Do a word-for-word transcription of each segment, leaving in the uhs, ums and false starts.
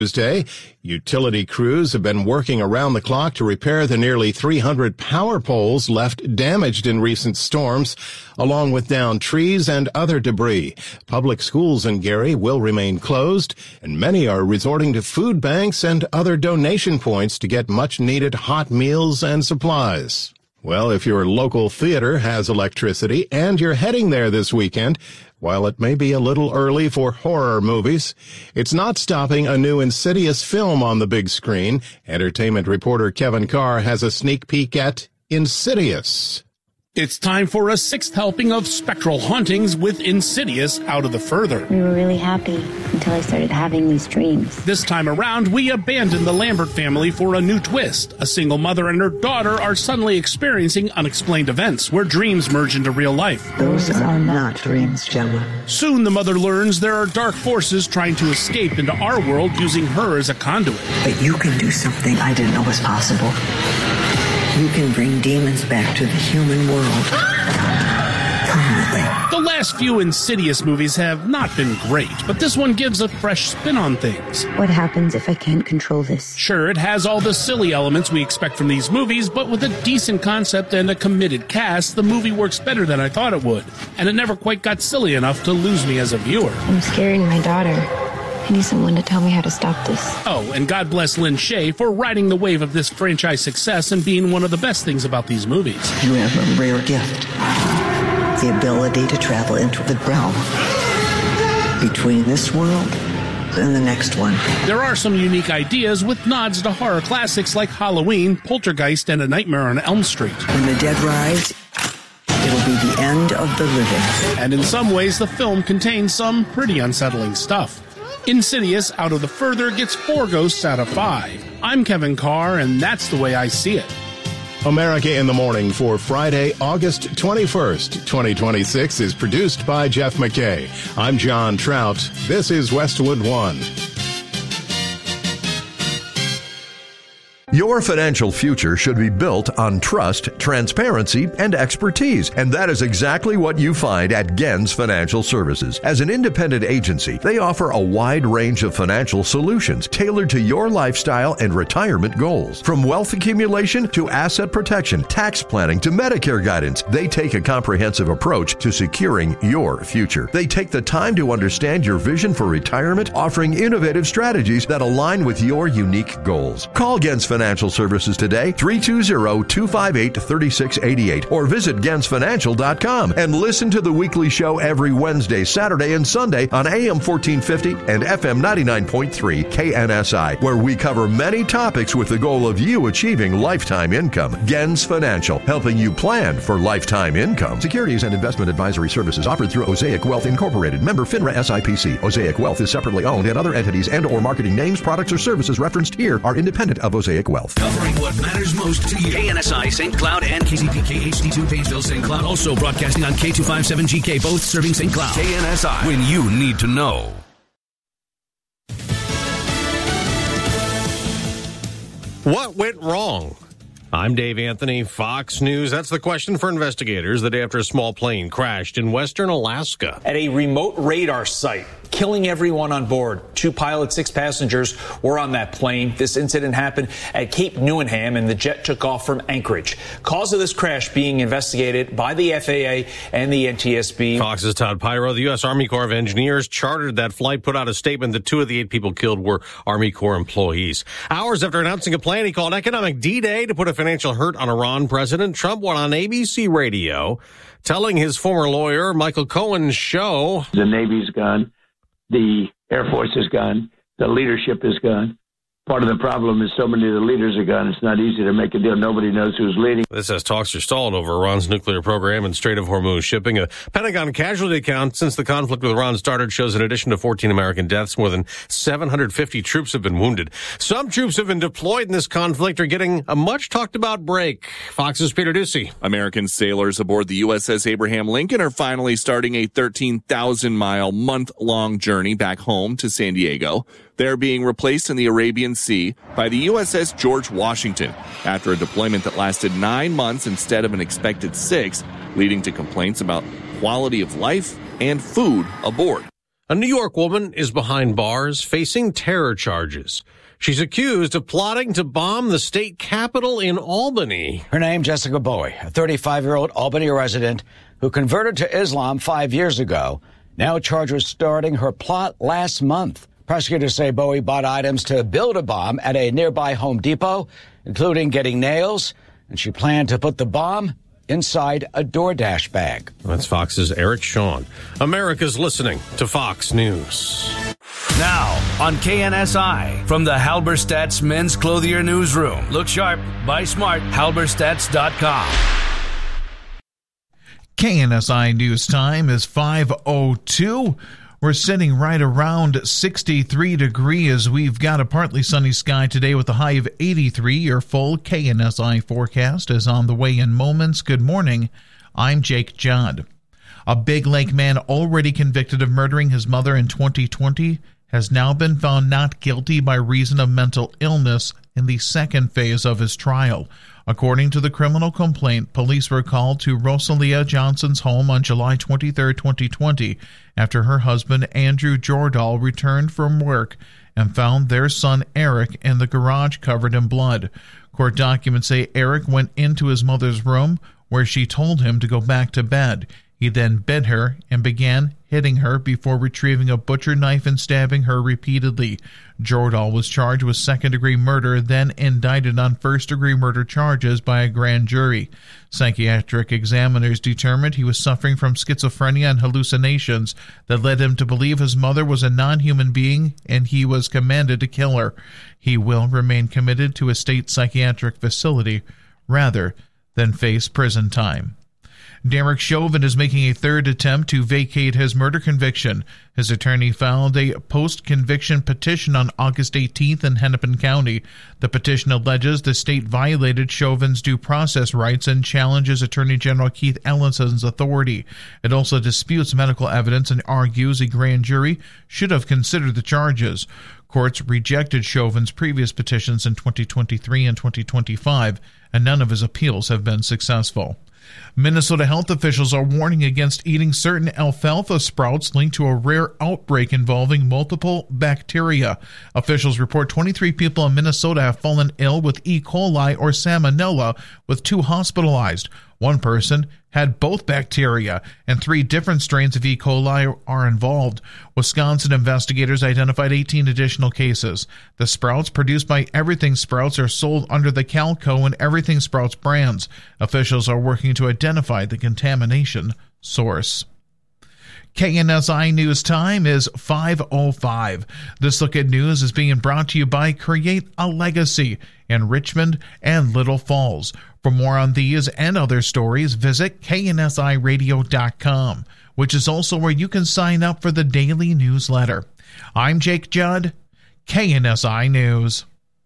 Tuesday, utility crews have been working around the clock to repair the nearly three hundred power poles left damaged in recent storms, along with downed trees and other debris. Public schools in Gary will remain closed, and many are resorting to food banks and other donation points to get much-needed hot meals and supplies. Well, if your local theater has electricity and you're heading there this weekend, while it may be a little early for horror movies, it's not stopping a new Insidious film on the big screen. Entertainment reporter Kevin Carr has a sneak peek at Insidious. It's time for a sixth helping of spectral hauntings with Insidious Out of the Further. We were really happy until I started having these dreams. This time around, we abandoned the Lambert family for a new twist. A single mother and her daughter are suddenly experiencing unexplained events where dreams merge into real life. Those are not dreams, Gemma. Soon the mother learns there are dark forces trying to escape into our world using her as a conduit. But you can do something I didn't know was possible. You can bring demons back to the human world permanently. The last few Insidious movies have not been great, but this one gives a fresh spin on things. What happens if I can't control this? Sure, it has all the silly elements we expect from these movies, but with a decent concept and a committed cast, the movie works better than I thought it would. And it never quite got silly enough to lose me as a viewer. I'm scaring my daughter. I need someone to tell me how to stop this. Oh, and God bless Lin Shaye for riding the wave of this franchise success and being one of the best things about these movies. You have a rare gift. The ability to travel into the realm between this world and the next one. There are some unique ideas with nods to horror classics like Halloween, Poltergeist, and A Nightmare on Elm Street. When the dead rise, it'll be the end of the living. And in some ways, the film contains some pretty unsettling stuff. Insidious Out of the Further gets four ghosts out of five. I'm Kevin Carr, and that's the way I see it. America in the Morning for Friday, August twenty-first, twenty twenty-six is produced by Jeff McKay. I'm John Trout. This is Westwood One. Your financial future should be built on trust, transparency, and expertise. And that is exactly what you find at Gens Financial Services. As an independent agency, they offer a wide range of financial solutions tailored to your lifestyle and retirement goals. From wealth accumulation to asset protection, tax planning to Medicare guidance, they take a comprehensive approach to securing your future. They take the time to understand your vision for retirement, offering innovative strategies that align with your unique goals. Call Gens Financial Financial Services today, three two zero, two five eight, three six eight eight, or visit gens financial dot com and listen to the weekly show every Wednesday, Saturday, and Sunday on A M fourteen fifty and F M ninety-nine point three K N S I, where we cover many topics with the goal of you achieving lifetime income. Gens Financial, helping you plan for lifetime income. Securities and investment advisory services offered through Osaic Wealth Incorporated, member FINRA S I P C. Osaic Wealth is separately owned, and other entities and or marketing names, products, or services referenced here are independent of Osaic Wealth. Covering what matters most to you. K N S I Saint Cloud and K Z P K H D two Painesville Saint Cloud. Also broadcasting on K two fifty-seven G K, both serving Saint Cloud. K N S I, when you need to know. What went wrong? I'm Dave Anthony, Fox News. That's the question for investigators the day after a small plane crashed in western Alaska. At a remote radar site, killing everyone on board. Two pilots, six passengers were on that plane. This incident happened at Cape Newenham, and the jet took off from Anchorage. Cause of this crash being investigated by the F A A and the N T S B. Fox's Todd Pyro. The U S Army Corps of Engineers chartered that flight, put out a statement that two of the eight people killed were Army Corps employees. Hours after announcing a plan he called Economic D-Day to put a financial hurt on Iran, President Trump went on A B C radio telling his former lawyer, Michael Cohen's show, the Navy's gone. The Air Force is gone. The leadership is gone. Part of the problem is so many of the leaders are gone. It's not easy to make a deal. Nobody knows who's leading. This as talks are stalled over Iran's nuclear program and Strait of Hormuz shipping. A Pentagon casualty count since the conflict with Iran started shows in addition to fourteen American deaths, more than seven hundred fifty troops have been wounded. Some troops have been deployed in this conflict are getting a much talked about break. Fox's Peter Ducey. American sailors aboard the U S S Abraham Lincoln are finally starting a thirteen thousand mile month-long journey back home to San Diego. They're being replaced in the Arabian Sea by the U S S George Washington after a deployment that lasted nine months instead of an expected six, leading to complaints about quality of life and food aboard. A New York woman is behind bars facing terror charges. She's accused of plotting to bomb the state capitol in Albany. Her name, Jessica Bowie, a thirty-five-year-old Albany resident who converted to Islam five years ago, now charged with starting her plot last month. Prosecutors say Bowie bought items to build a bomb at a nearby Home Depot, including getting nails, and she planned to put the bomb inside a DoorDash bag. That's Fox's Eric Shawn. America's listening to Fox News. Now on K N S I, from the Halberstadt's Men's Clothier Newsroom. Look sharp, buy smart, halberstadts dot com. K N S I News Time is five oh two. We're sitting right around sixty-three degrees. We've got a partly sunny sky today with a high of eighty-three. Your full K N S I forecast is on the way in moments. Good morning. I'm Jake Judd. A Big Lake man already convicted of murdering his mother in twenty twenty has now been found not guilty by reason of mental illness in the second phase of his trial. According to the criminal complaint, police were called to Rosalia Johnson's home on July twenty-third, twenty twenty, after her husband Andrew Jordahl returned from work and found their son Eric in the garage covered in blood. Court documents say Eric went into his mother's room where she told him to go back to bed. He then bit her and began hitting her before retrieving a butcher knife and stabbing her repeatedly. Jordahl was charged with second-degree murder, then indicted on first-degree murder charges by a grand jury. Psychiatric examiners determined he was suffering from schizophrenia and hallucinations that led him to believe his mother was a non-human being and he was commanded to kill her. He will remain committed to a state psychiatric facility rather than face prison time. Derek Chauvin is making a third attempt to vacate his murder conviction. His attorney filed a post-conviction petition on August eighteenth in Hennepin County. The petition alleges the state violated Chauvin's due process rights and challenges Attorney General Keith Ellison's authority. It also disputes medical evidence and argues a grand jury should have considered the charges. Courts rejected Chauvin's previous petitions in twenty twenty-three and twenty twenty-five, and none of his appeals have been successful. Minnesota health officials are warning against eating certain alfalfa sprouts linked to a rare outbreak involving multiple bacteria. Officials report twenty-three people in Minnesota have fallen ill with E. coli or salmonella, with two hospitalized. One person had both bacteria, and three different strains of E. coli are involved. Wisconsin investigators identified eighteen additional cases. The sprouts produced by Everything Sprouts are sold under the Calco and Everything Sprouts brands. Officials are working to identify the contamination source. K N S I News Time is five oh five. This Look at News is being brought to you by Create a Legacy in Richmond and Little Falls. For more on these and other stories, visit K N S I radio dot com, which is also where you can sign up for the daily newsletter. I'm Jake Judd, K N S I News.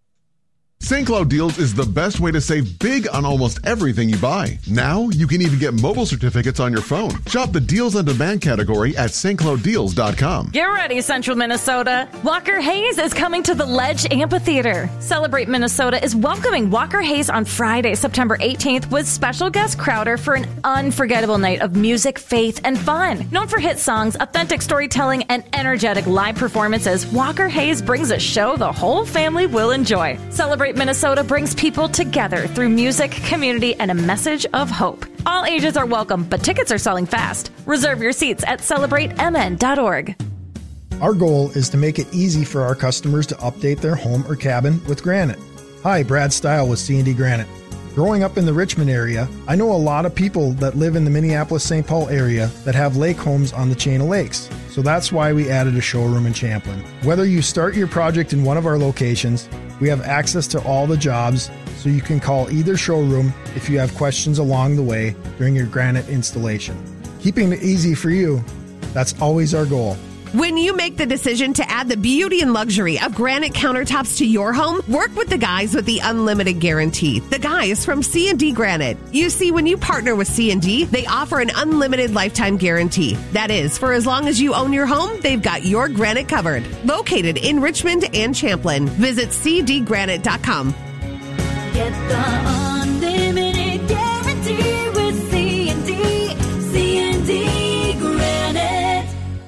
Saint Cloud Deals is the best way to save big on almost everything you buy. Now, you can even get mobile certificates on your phone. Shop the Deals on Demand category at St Cloud Deals dot com. Get ready, Central Minnesota. Walker Hayes is coming to the Ledge Amphitheater. Celebrate Minnesota is welcoming Walker Hayes on Friday, September eighteenth, with special guest Crowder for an unforgettable night of music, faith, and fun. Known for hit songs, authentic storytelling, and energetic live performances, Walker Hayes brings a show the whole family will enjoy. Celebrate Minnesota brings people together through music, community, and a message of hope. All ages are welcome, but tickets are selling fast. Reserve your seats at celebrate m n dot org. Our goal is to make it easy for our customers to update their home or cabin with granite. Hi, Brad Stile with C and D Granite. Growing up in the Richmond area, I know a lot of people that live in the Minneapolis-Saint Paul area that have lake homes on the chain of lakes. So that's why we added a showroom in Champlin. Whether you start your project in one of our locations, we have access to all the jobs, so you can call either showroom if you have questions along the way during your granite installation. Keeping it easy for you, that's always our goal. When you make the decision to add the beauty and luxury of granite countertops to your home, work with the guys with the unlimited guarantee. The guys from C and D Granite. You see, when you partner with C and D, they offer an unlimited lifetime guarantee. That is, for as long as you own your home, they've got your granite covered. Located in Richmond and Champlin. Visit c d granite dot com. Get the unlimited guarantee with C and D. C and D Granite.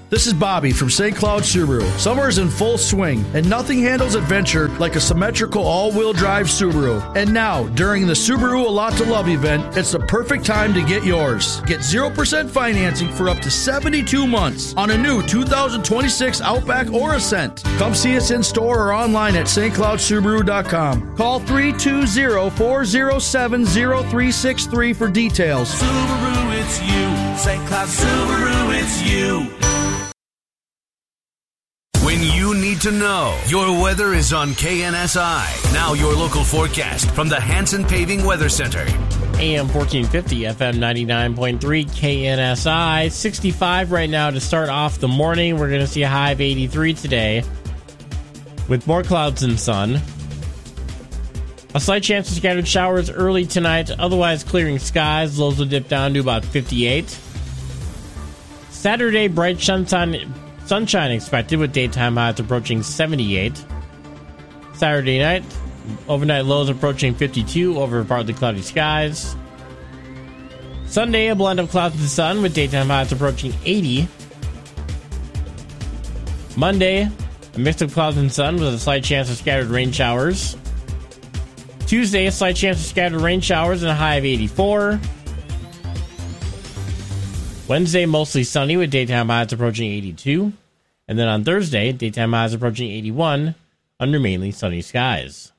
This is Bobby from Saint Cloud Subaru. Summer is in full swing, and nothing handles adventure like a symmetrical all-wheel drive Subaru. And now, during the Subaru A Lot to Love event, it's the perfect time to get yours. Get zero percent financing for up to seventy-two months on a new two thousand twenty-six Outback or Ascent. Come see us in store or online at st cloud subaru dot com. Call three two zero, four zero seven, zero three six three for details. Subaru, it's you. Saint Cloud Subaru, it's you. When you need to know, your weather is on K N S I. Now your local forecast from the Hanson Paving Weather Center. A M fourteen fifty, F M ninety-nine point three, K N S I. sixty-five right now to start off the morning. We're going to see a high of eighty-three today with more clouds and sun. A slight chance of scattered showers early tonight, otherwise clearing skies. Lows will dip down to about fifty-eight. Saturday, bright sunshine. Sunshine expected with daytime highs approaching seventy-eight. Saturday night, overnight lows approaching fifty-two over partly cloudy skies. Sunday, a blend of clouds and sun with daytime highs approaching eighty. Monday, a mix of clouds and sun with a slight chance of scattered rain showers. Tuesday, a slight chance of scattered rain showers and a high of eighty-four. Wednesday, mostly sunny with daytime highs approaching eighty-two. And then on Thursday, daytime highs approaching eighty-one under mainly sunny skies.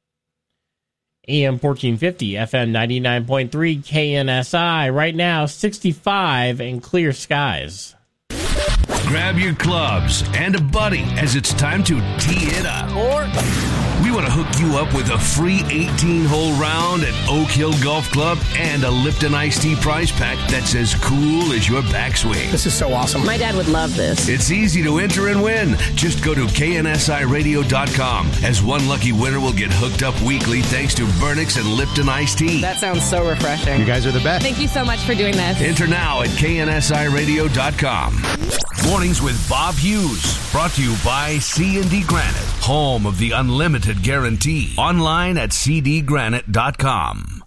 A M fourteen fifty, F M ninety-nine point three, K N S I. Right now, sixty-five and clear skies. Grab your clubs and a buddy as it's time to tee it up. Or we want to hook you up with a free eighteen-hole round at Oak Hill Golf Club and a Lipton Iced Tea prize pack that's as cool as your backswing. This is so awesome. My dad would love this. It's easy to enter and win. Just go to K N S I radio dot com, as one lucky winner will get hooked up weekly thanks to Burnix and Lipton Iced Tea. That sounds so refreshing. You guys are the best. Thank you so much for doing this. Enter now at K N S I radio dot com. Mornings with Bob Hughes, brought to you by C and D Granite, home of the unlimited guarantee. Online at c d granite dot com.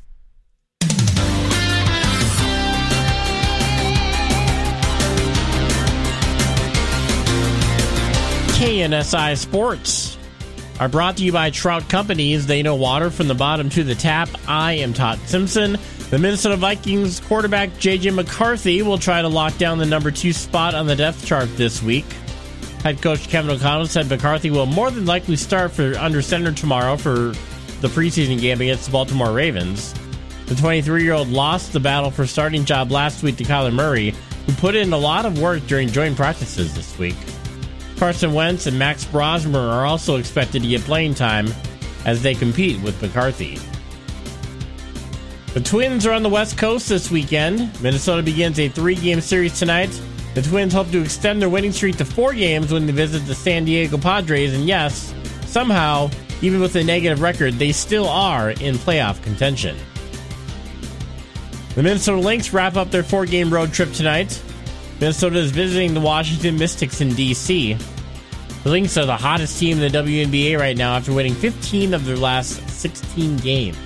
K N S I Sports are brought to you by Trout Companies. They know water from the bottom to the tap. I am Todd Simpson. The Minnesota Vikings quarterback J J McCarthy will try to lock down the number two spot on the depth chart this week. Head coach Kevin O'Connell said McCarthy will more than likely start for under center tomorrow for the preseason game against the Baltimore Ravens. The twenty-three-year-old lost the battle for starting job last week to Kyler Murray, who put in a lot of work during joint practices this week. Carson Wentz and Max Brosmer are also expected to get playing time as they compete with McCarthy. The Twins are on the West Coast this weekend. Minnesota begins a three-game series tonight. The Twins hope to extend their winning streak to four games when they visit the San Diego Padres. And yes, somehow, even with a negative record, they still are in playoff contention. The Minnesota Lynx wrap up their four-game road trip tonight. Minnesota is visiting the Washington Mystics in D C The Lynx are the hottest team in the W N B A right now after winning fifteen of their last sixteen games.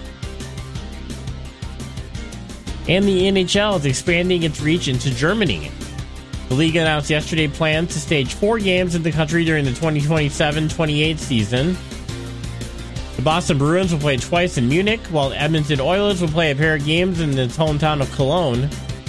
And the N H L is expanding its reach into Germany. The league announced yesterday plans to stage four games in the country during the twenty twenty-seven twenty-eight season. The Boston Bruins will play twice in Munich, while the Edmonton Oilers will play a pair of games in its hometown of Cologne.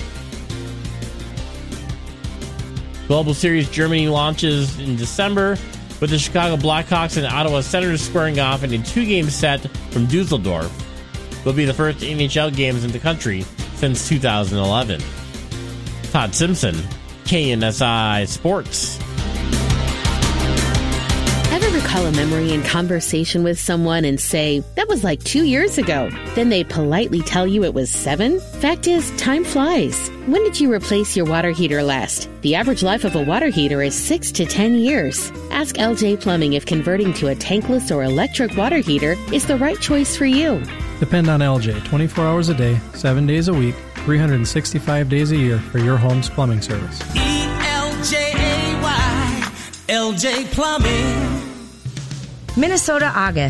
Global Series Germany launches in December, with the Chicago Blackhawks and Ottawa Senators squaring off in a two-game set from Dusseldorf. They'll be the first N H L games in the country since two thousand eleven. Todd Simpson, K N S I Sports. Ever recall a memory in conversation with someone and say, that was like two years ago? Then they politely tell you it was seven? Fact is, time flies. When did you replace your water heater last? The average life of a water heater is six to ten years. Ask L J Plumbing if converting to a tankless or electric water heater is the right choice for you. Depend on L J twenty-four hours a day, seven days a week, three hundred sixty-five days a year for your home's plumbing service. E L J A Y, L J Plumbing. Minnesota August.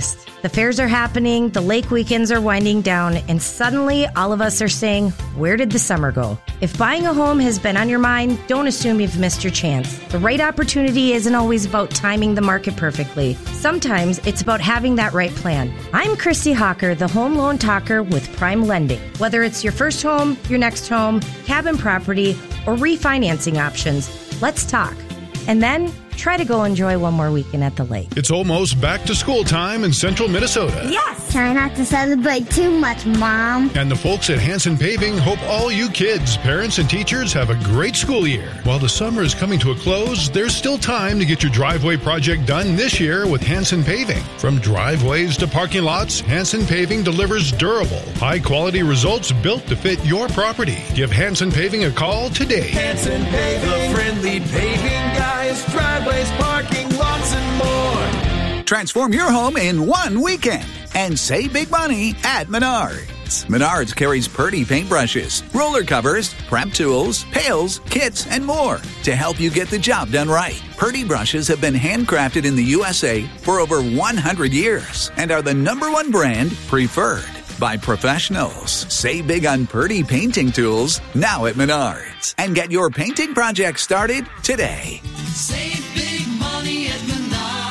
The fairs are happening, the lake weekends are winding down, and suddenly all of us are saying, where did the summer go? If buying a home has been on your mind, don't assume you've missed your chance. The right opportunity isn't always about timing the market perfectly. Sometimes it's about having that right plan. I'm Christy Hawker, the home loan talker with Prime Lending. Whether it's your first home, your next home, cabin property, or refinancing options, let's talk. And then try to go enjoy one more weekend at the lake. It's almost back to school time in central Minnesota. Yes! Try not to celebrate too much, Mom. And the folks at Hanson Paving hope all you kids, parents, and teachers have a great school year. While the summer is coming to a close, there's still time to get your driveway project done this year with Hanson Paving. From driveways to parking lots, Hanson Paving delivers durable, high-quality results built to fit your property. Give Hanson Paving a call today. Hanson Paving, the friendly paving guys, driveways, parking lots, and more. Transform your home in one weekend and save big money at Menards. Menards carries Purdy paintbrushes, roller covers, prep tools, pails, kits, and more to help you get the job done right. Purdy brushes have been handcrafted in the U S A for over one hundred years and are the number one brand preferred by professionals. Save big on Purdy painting tools now at Menards and get your painting project started today. Save big money at Menards.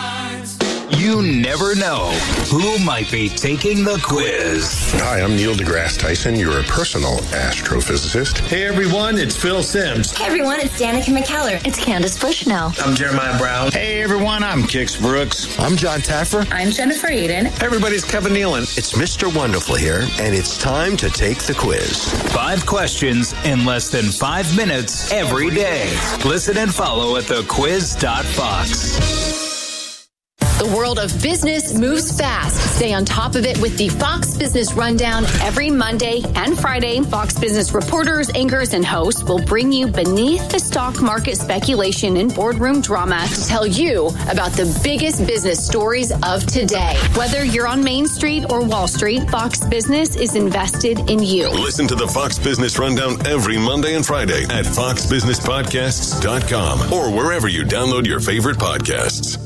You never know who might be taking the quiz. Hi, I'm Neil deGrasse Tyson, your personal astrophysicist. Hey everyone, it's Phil Sims. Hey everyone, it's Danica McKellar. It's Candace Bushnell. I'm Jeremiah Brown. Hey everyone, I'm Kix Brooks. I'm John Taffer. I'm Jennifer Eden. Hey everybody, it's Kevin Nealon. It's Mister Wonderful here, and it's time to take the quiz. Five questions in less than five minutes every day. Listen and follow at the quiz dot fox. The world of business moves fast. Stay on top of it with the Fox Business Rundown every Monday and Friday. Fox Business reporters, anchors, and hosts will bring you beneath the stock market speculation and boardroom drama to tell you about the biggest business stories of today. Whether you're on Main Street or Wall Street, Fox Business is invested in you. Listen to the Fox Business Rundown every Monday and Friday at fox business podcasts dot com or wherever you download your favorite podcasts.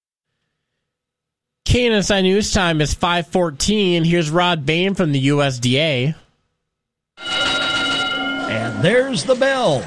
K N S I News Time is five fourteen. Here's Rod Bain from the U S D A. And there's the bell.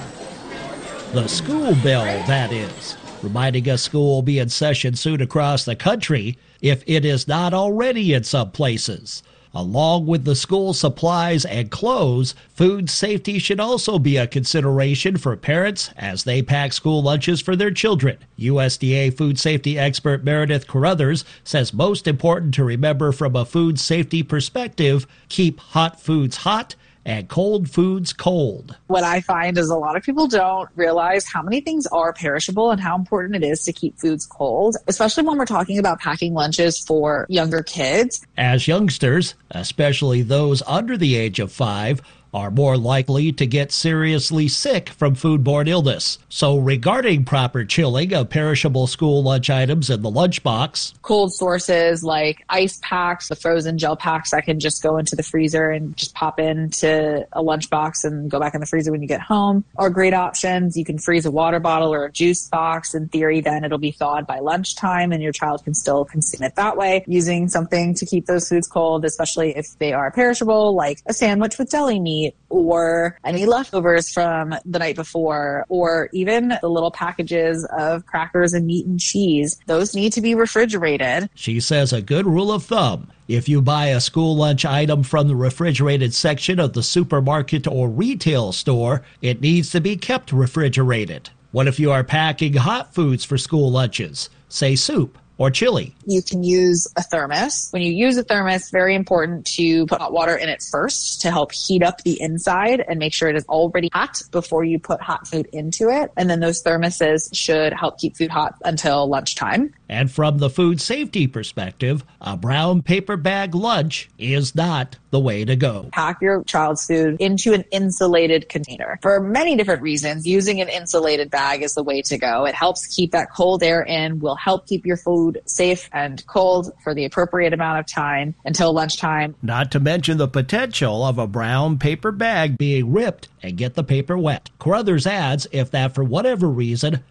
The school bell, that is. Reminding us school will be in session soon across the country, if it is not already in some places. Along with the school supplies and clothes, food safety should also be a consideration for parents as they pack school lunches for their children. U S D A food safety expert Meredith Carruthers says most important to remember from a food safety perspective, keep hot foods hot and cold foods cold. What I find is a lot of people don't realize how many things are perishable and how important it is to keep foods cold, especially when we're talking about packing lunches for younger kids. As youngsters, especially those under the age of five, are more likely to get seriously sick from foodborne illness. So regarding proper chilling of perishable school lunch items in the lunchbox, cold sources like ice packs, the frozen gel packs that can just go into the freezer and just pop into a lunchbox and go back in the freezer when you get home are great options. You can freeze a water bottle or a juice box. In theory, then it'll be thawed by lunchtime and your child can still consume it that way. Using something to keep those foods cold, especially if they are perishable, like a sandwich with deli meat, or any leftovers from the night before, or even the little packages of crackers and meat and cheese. Those need to be refrigerated. She says a good rule of thumb: if you buy a school lunch item from the refrigerated section of the supermarket or retail store, it needs to be kept refrigerated. What if you are packing hot foods for school lunches, say soup or chili? You can use a thermos. When you use a thermos, very important to put hot water in it first to help heat up the inside and make sure it is already hot before you put hot food into it. And then those thermoses should help keep food hot until lunchtime. And from the food safety perspective, a brown paper bag lunch is not the way to go. Pack your child's food into an insulated container. For many different reasons, using an insulated bag is the way to go. It helps keep that cold air in, will help keep your food safe and cold for the appropriate amount of time until lunchtime. Not to mention the potential of a brown paper bag being ripped and get the paper wet. Carruthers adds, if that for whatever reason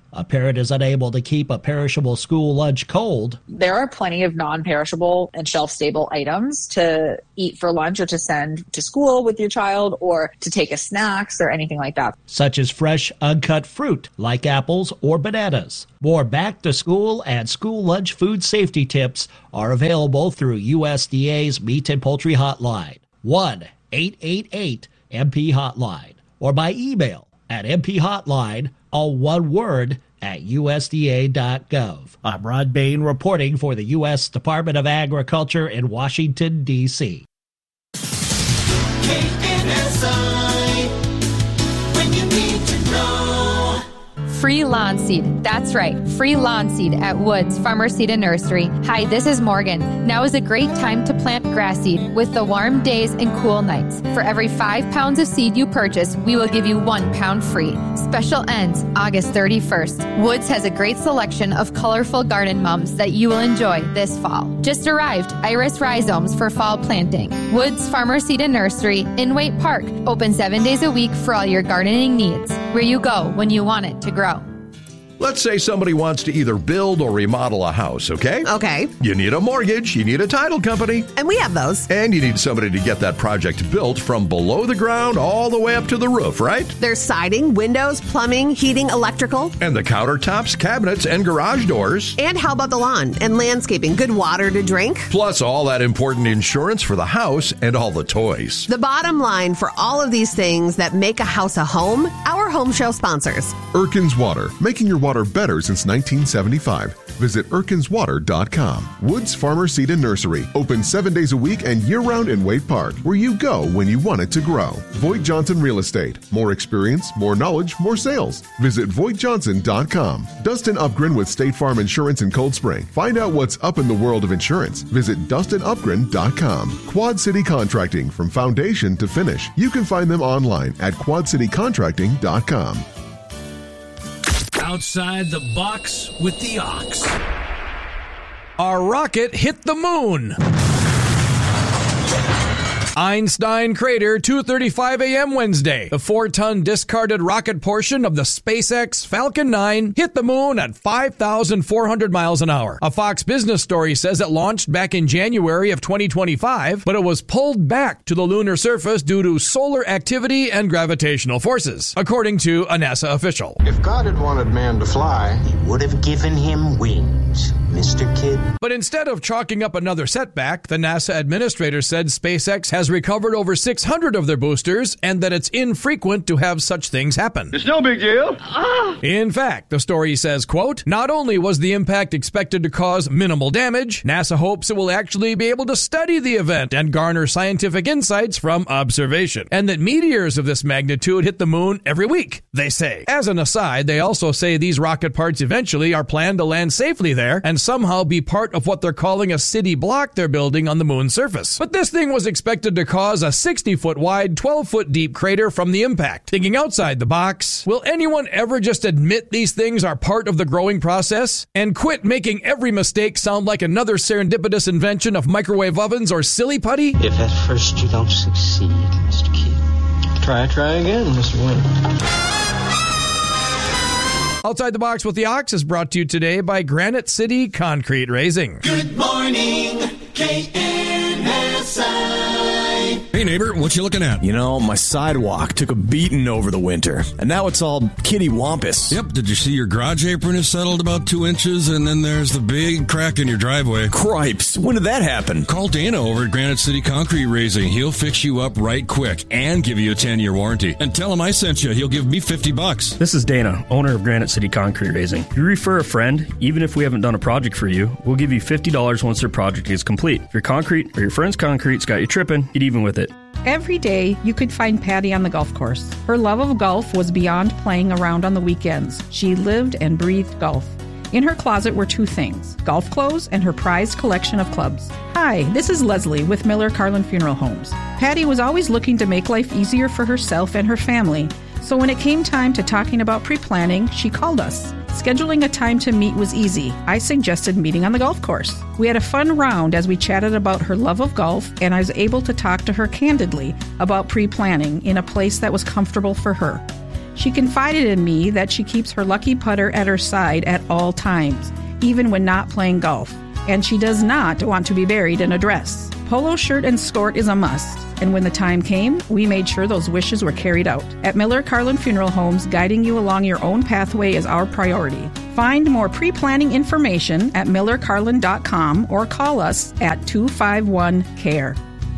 A parent is unable to keep a perishable school lunch cold. There are plenty of non-perishable and shelf-stable items to eat for lunch or to send to school with your child or to take as snacks or anything like that. Such as fresh, uncut fruit like apples or bananas. More back-to-school and school lunch food safety tips are available through U S D A's Meat and Poultry Hotline, one eight eight eight M P Hotline, or by email at M P Hotline, all one word, at U S D A dot gov. I'm Rod Bain reporting for the U S Department of Agriculture in Washington, D C K N S I, when you need to know. Free lawn seed. That's right, free lawn seed at Woods Farmer Seed and Nursery. Hi, this is Morgan. Now is a great time to plant grass seed with the warm days and cool nights. For every five pounds of seed you purchase, we will give you one pound free. Special ends August thirty-first. Woods has a great selection of colorful garden mums that you will enjoy this fall. Just arrived, iris rhizomes for fall planting. Woods Farmer Seed and Nursery in Waite Park. Open seven days a week for all your gardening needs. Where you go when you want it to grow. Let's say somebody wants to either build or remodel a house, okay? Okay. You need a mortgage, you need a title company. And we have those. And you need somebody to get that project built from below the ground all the way up to the roof, right? There's siding, windows, plumbing, heating, electrical. And the countertops, cabinets, and garage doors. And how about the lawn and landscaping? Good water to drink? Plus all that important insurance for the house and all the toys. The bottom line for all of these things that make a house a home, our home show sponsors. Erkins Water, making your water better since nineteen seventy-five. Visit erkins water dot com. Woods Farmer Seed and Nursery, open seven days a week and year-round in Waite Park, where you go when you want it to grow. Voigt Johnson Real Estate. More experience, more knowledge, more sales. Visit voigt johnson dot com. Dustin Upgren with State Farm Insurance in Cold Spring. Find out what's up in the world of insurance. Visit dustin upgren dot com. Quad City Contracting, from foundation to finish. You can find them online at quad city contracting dot com. Outside the box with the Ox. Our rocket hit the moon. Einstein Crater, two thirty-five a.m. Wednesday. The four-ton discarded rocket portion of the SpaceX Falcon nine hit the moon at five thousand four hundred miles an hour. A Fox Business story says it launched back in January of twenty twenty-five, but it was pulled back to the lunar surface due to solar activity and gravitational forces, according to a NASA official. If God had wanted man to fly, he would have given him wings, Mister Kid. But instead of chalking up another setback, the NASA administrator said SpaceX has recovered over six hundred of their boosters and that it's infrequent to have such things happen. It's no big deal. Ah. In fact, the story says, quote, not only was the impact expected to cause minimal damage, NASA hopes it will actually be able to study the event and garner scientific insights from observation, and that meteors of this magnitude hit the moon every week, they say. As an aside, they also say these rocket parts eventually are planned to land safely there and somehow be part of what they're calling a city block they're building on the moon's surface. But this thing was expected to cause a sixty-foot wide, twelve-foot deep crater from the impact. Thinking outside the box, will anyone ever just admit these things are part of the growing process and quit making every mistake sound like another serendipitous invention of microwave ovens or silly putty? If at first you don't succeed, Mister Kid, try, try again, Mister Wayne. Outside the Box with the Ox is brought to you today by Granite City Concrete Raising. Good morning, K N S I. Hey neighbor, what you looking at? You know, my sidewalk took a beating over the winter, and now it's all kitty wampus. Yep, did you see your garage apron is settled about two inches, and then there's the big crack in your driveway? Cripes, when did that happen? Call Dana over at Granite City Concrete Raising. He'll fix you up right quick and give you a ten-year warranty. And tell him I sent you. He'll give me fifty bucks. This is Dana, owner of Granite City Concrete Raising. If you refer a friend, even if we haven't done a project for you, we'll give you fifty dollars once their project is complete. If your concrete or your friend's concrete's got you tripping, get even with it. Every day, you could find Patty on the golf course. Her love of golf was beyond playing around on the weekends. She lived and breathed golf. In her closet were two things, golf clothes and her prized collection of clubs. Hi, this is Leslie with Miller Carlin Funeral Homes. Patty was always looking to make life easier for herself and her family. So when it came time to talking about pre-planning, she called us. Scheduling a time to meet was easy. I suggested meeting on the golf course. We had a fun round as we chatted about her love of golf, and I was able to talk to her candidly about pre-planning in a place that was comfortable for her. She confided in me that she keeps her lucky putter at her side at all times, even when not playing golf. And she does not want to be buried in a dress. Polo shirt and skirt is a must. And when the time came, we made sure those wishes were carried out. At Miller Carlin Funeral Homes, guiding you along your own pathway is our priority. Find more pre-planning information at miller carlin dot com or call us at two five one C A R E.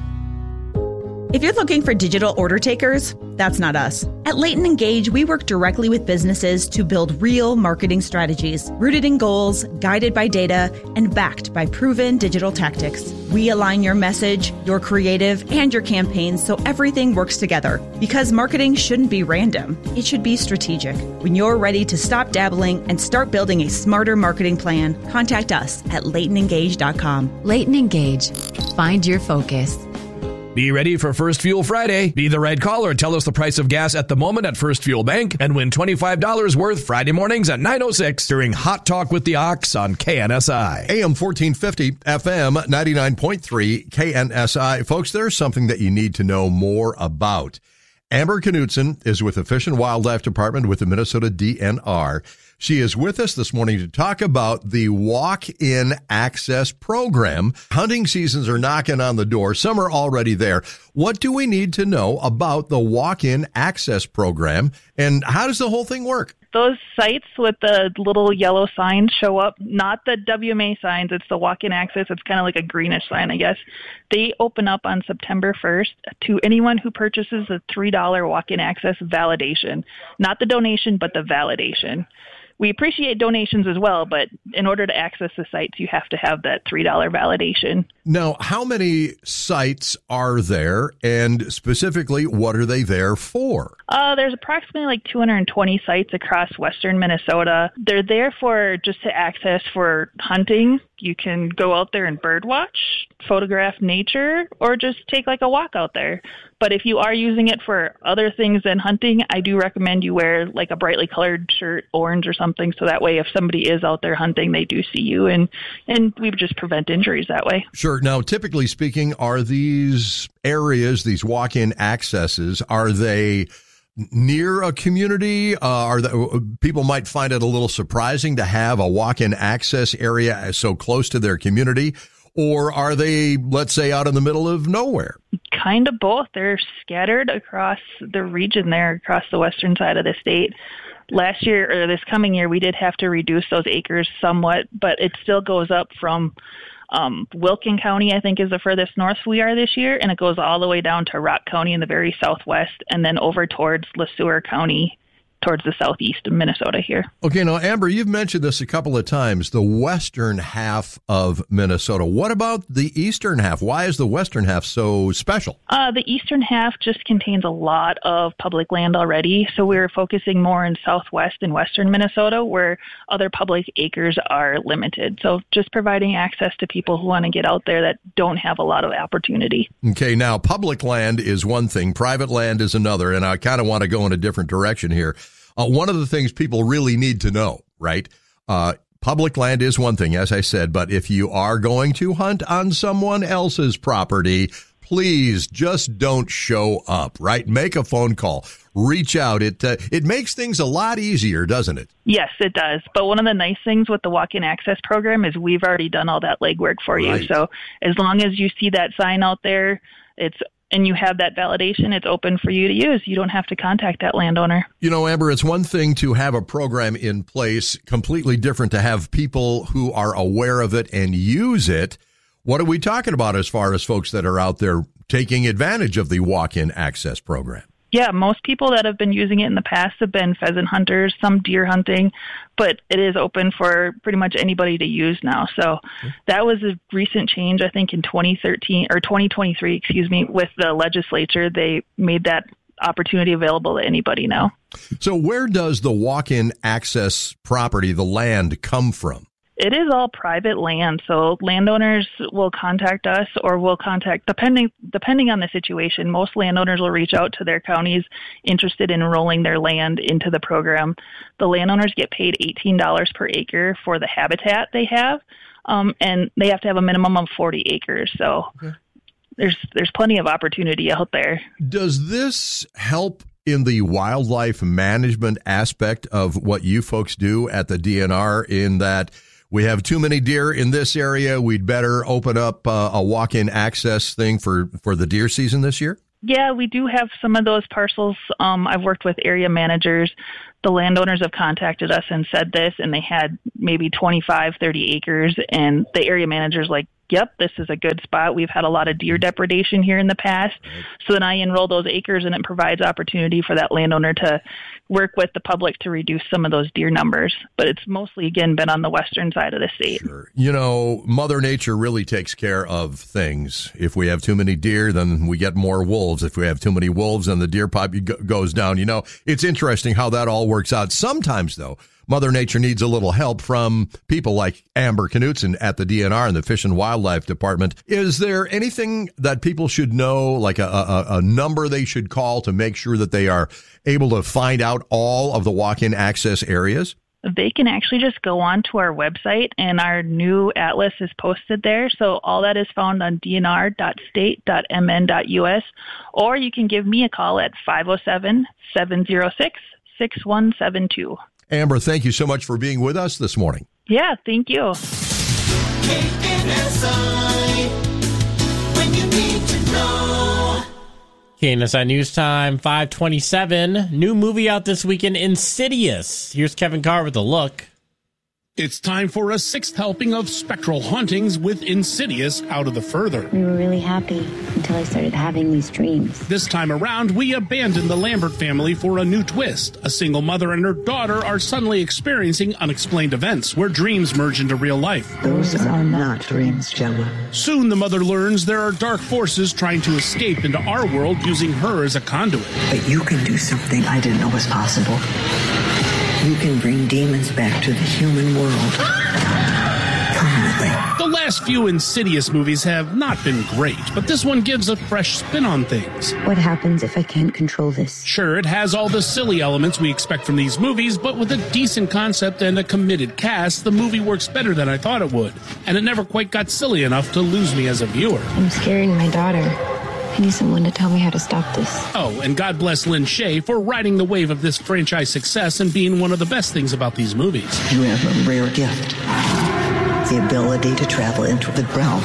If you're looking for digital order takers, that's not us. At Leighton Engage, we work directly with businesses to build real marketing strategies, rooted in goals, guided by data, and backed by proven digital tactics. We align your message, your creative, and your campaigns so everything works together. Because marketing shouldn't be random. It should be strategic. When you're ready to stop dabbling and start building a smarter marketing plan, contact us at leighton engage dot com. Leighton Engage. Find your focus. Be ready for First Fuel Friday. Be the right caller and tell us the price of gas at the moment at First Fuel Bank and win twenty-five dollars worth Friday mornings at nine oh six during Hot Talk with the Ox on K N S I. A M fourteen fifty, F M ninety-nine point three, K N S I. Folks, there's something that you need to know more about. Amber Knutson is with the Fish and Wildlife Department with the Minnesota D N R. She is with us this morning to talk about the Walk-In Access Program. Hunting seasons are knocking on the door. Some are already there. What do we need to know about the Walk-In Access Program, and how does the whole thing work? Those sites with the little yellow signs show up, not the W M A signs, it's the walk-in access. It's kind of like a greenish sign, I guess. They open up on September first to anyone who purchases a three dollars walk-in access validation. Not the donation, but the validation. We appreciate donations as well, but in order to access the sites, you have to have that three dollars validation. Now, how many sites are there, and specifically, what are they there for? Uh, there's approximately like two hundred twenty sites across western Minnesota. They're there for just to access for hunting. You can go out there and bird watch, photograph nature, or just take like a walk out there. But if you are using it for other things than hunting, I do recommend you wear like a brightly colored shirt, orange or something, so that way if somebody is out there hunting, they do see you, and, and we just prevent injuries that way. Sure. Now, typically speaking, are these areas, these walk-in accesses, are they near a community? Uh, are the, people might find it a little surprising to have a walk-in access area so close to their community, or are they, let's say, out in the middle of nowhere? Kind of both. They're scattered across the region there, across the western side of the state. Last year, or this coming year, we did have to reduce those acres somewhat, but it still goes up from Um, Wilkin County, I think, is the furthest north we are this year, and it goes all the way down to Rock County in the very southwest, and then over towards Le Sueur County, towards the southeast of Minnesota here. Okay, now, Amber, you've mentioned this a couple of times, the western half of Minnesota. What about the eastern half? Why is the western half so special? Uh, the eastern half just contains a lot of public land already, so we're focusing more in southwest and western Minnesota, where other public acres are limited. So just providing access to people who want to get out there that don't have a lot of opportunity. Okay, now, public land is one thing, private land is another, and I kind of want to go in a different direction here. Uh, one of the things people really need to know, right? Uh, public land is one thing, as I said, but if you are going to hunt on someone else's property, please just don't show up, right? Make a phone call. Reach out. It uh, it makes things a lot easier, doesn't it? Yes, it does. But one of the nice things with the walk-in access program is we've already done all that legwork for Right. you. So as long as you see that sign out there, it's and you have that validation, it's open for you to use. You don't have to contact that landowner. You know, Amber, it's one thing to have a program in place, completely different to have people who are aware of it and use it. What are we talking about as far as folks that are out there taking advantage of the walk-in access program? Yeah, most people that have been using it in the past have been pheasant hunters, some deer hunting, but it is open for pretty much anybody to use now. So that was a recent change, I think, in twenty thirteen or twenty twenty-three, excuse me, with the legislature. They made that opportunity available to anybody now. So where does the walk-in access property, the land, come from? It is all private land, so landowners will contact us or will contact, depending depending on the situation, most landowners will reach out to their counties interested in enrolling their land into the program. The landowners get paid eighteen dollars per acre for the habitat they have, um, and they have to have a minimum of forty acres, so okay. there's there's plenty of opportunity out there. Does this help in the wildlife management aspect of what you folks do at the D N R, in that we have too many deer in this area, we'd better open up uh, a walk-in access thing for, for the deer season this year? Yeah, we do have some of those parcels. Um, I've worked with area managers. The landowners have contacted us and said this, and they had maybe twenty-five, thirty acres, and the area manager's like, yep, this is a good spot. We've had a lot of deer depredation here in the past. So then I enroll those acres, and it provides opportunity for that landowner to work with the public to reduce some of those deer numbers. But it's mostly, again, been on the western side of the state. Sure. You know, Mother Nature really takes care of things. If we have too many deer, then we get more wolves. If we have too many wolves, then the deer pop goes down. You know, it's interesting how that all works out. Sometimes, though, Mother Nature needs a little help from people like Amber Knutson at the D N R and the Fish and Wildlife Department. Is there anything that people should know, like a, a, a number they should call to make sure that they are able to find out all of the walk-in access areas? They can actually just go on to our website, and our new atlas is posted there. So all that is found on d n r dot state dot m n dot u s, or you can give me a call at five oh seven, seven oh six, six one seven two. Amber, thank you so much for being with us this morning. Yeah, thank you. K N S I, when you need to know. K N S I News Time, five twenty-seven. New movie out this weekend, Insidious. Here's Kevin Carr with a look. It's time for a sixth helping of spectral hauntings with Insidious Out of the Further. We were really happy until I started having these dreams. This time around, we abandoned the Lambert family for a new twist. A single mother and her daughter are suddenly experiencing unexplained events where dreams merge into real life. Those are not dreams, Gemma. Soon the mother learns there are dark forces trying to escape into our world using her as a conduit. But you can do something I didn't know was possible. You can bring demons back to the human world permanently. The last few Insidious movies have not been great, but this one gives a fresh spin on things. What happens if I can't control this? Sure, it has all the silly elements we expect from these movies, but with a decent concept and a committed cast, the movie works better than I thought it would. And it never quite got silly enough to lose me as a viewer. I'm scaring my daughter. I need someone to tell me how to stop this. Oh, and God bless Lynn Shay for riding the wave of this franchise success and being one of the best things about these movies. You have a rare gift. The ability to travel into the realm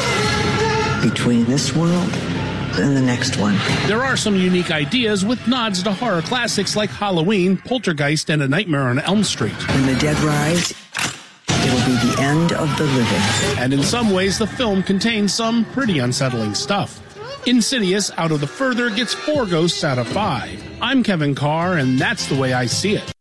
between this world and the next one. There are some unique ideas with nods to horror classics like Halloween, Poltergeist, and A Nightmare on Elm Street. When the dead rise, it'll be the end of the living. And in some ways, the film contains some pretty unsettling stuff. Insidious Out of the Further gets four ghosts out of five. I'm Kevin Carr, and that's the way I see it.